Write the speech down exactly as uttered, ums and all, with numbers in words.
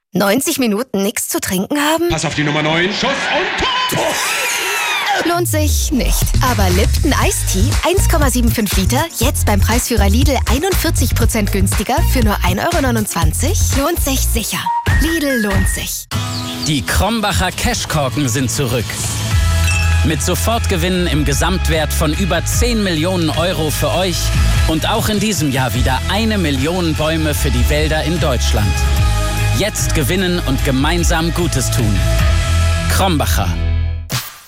neunzig Minuten nichts zu trinken haben? Pass auf die Nummer neun. Schuss und Tor! Lohnt sich nicht. Aber Lipton Ice Tea eins Komma fünfundsiebzig Liter, jetzt beim Preisführer Lidl einundvierzig Prozent günstiger für nur ein Euro neunundzwanzig, lohnt sich sicher. Lidl lohnt sich. Die Krombacher Cashkorken sind zurück. Mit Sofortgewinnen im Gesamtwert von über zehn Millionen Euro für euch und auch in diesem Jahr wieder eine Million Bäume für die Wälder in Deutschland. Jetzt gewinnen und gemeinsam Gutes tun. Krombacher.